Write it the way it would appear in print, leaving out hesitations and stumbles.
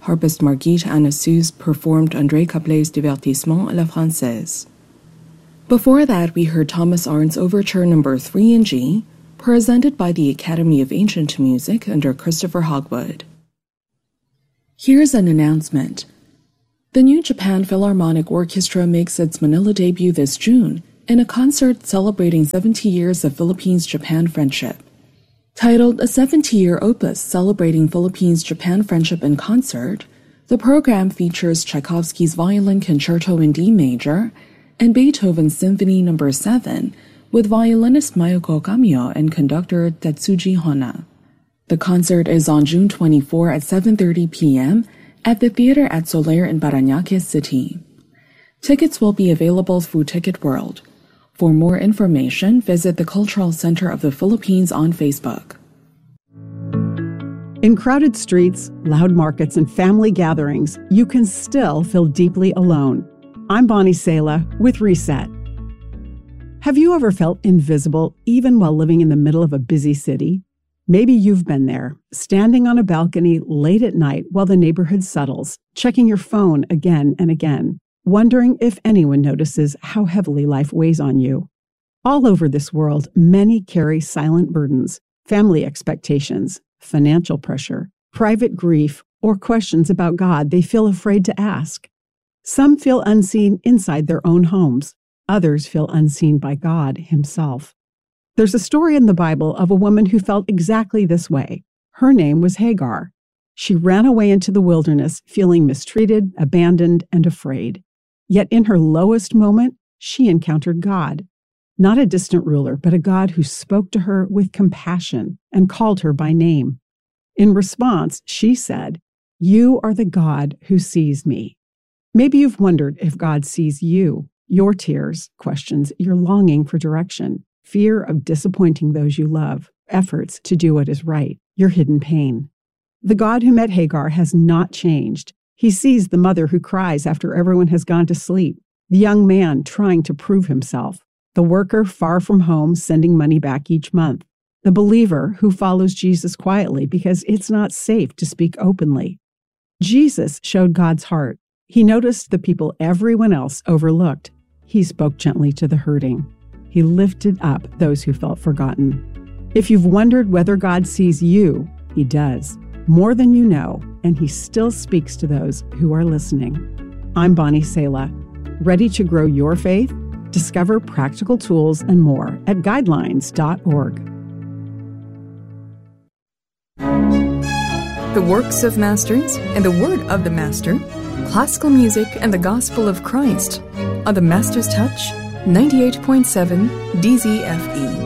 harpist Margit Anassus performed André Caplet's Divertissement à la Française. Before that, we heard Thomas Arndt's Overture No. 3 in G, presented by the Academy of Ancient Music under Christopher Hogwood. Here's an announcement. The New Japan Philharmonic Orchestra makes its Manila debut this June in a concert celebrating 70 years of Philippines-Japan friendship. Titled A 70-Year Opus Celebrating Philippines-Japan Friendship in Concert, the program features Tchaikovsky's Violin Concerto in D major and Beethoven's Symphony No. 7 with violinist Mayuko Kamiya and conductor Tetsuji Hona. The concert is on June 24 at 7:30 p.m. at the Theater at Soler in Parañaque City. Tickets will be available through Ticket World. For more information, visit the Cultural Center of the Philippines on Facebook. In crowded streets, loud markets, and family gatherings, you can still feel deeply alone. I'm Bonnie Sala with Reset. Have you ever felt invisible even while living in the middle of a busy city? Maybe you've been there, standing on a balcony late at night while the neighborhood settles, checking your phone again and again, wondering if anyone notices how heavily life weighs on you. All over this world, many carry silent burdens, family expectations, financial pressure, private grief, or questions about God they feel afraid to ask. Some feel unseen inside their own homes. Others feel unseen by God Himself. There's a story in the Bible of a woman who felt exactly this way. Her name was Hagar. She ran away into the wilderness, feeling mistreated, abandoned, and afraid. Yet in her lowest moment, she encountered God. Not a distant ruler, but a God who spoke to her with compassion and called her by name. In response, she said, "You are the God who sees me." Maybe you've wondered if God sees you, your tears, questions, your longing for direction, fear of disappointing those you love, efforts to do what is right, your hidden pain. The God who met Hagar has not changed. He sees the mother who cries after everyone has gone to sleep, the young man trying to prove himself, the worker far from home sending money back each month, the believer who follows Jesus quietly because it's not safe to speak openly. Jesus showed God's heart. He noticed the people everyone else overlooked. He spoke gently to the hurting. He lifted up those who felt forgotten. If you've wondered whether God sees you, He does, more than you know, and He still speaks to those who are listening. I'm Bonnie Sala. Ready to grow your faith? Discover practical tools and more at guidelines.org. The works of masters and the word of the master, classical music and the gospel of Christ on the Master's Touch 98.7 DZFE.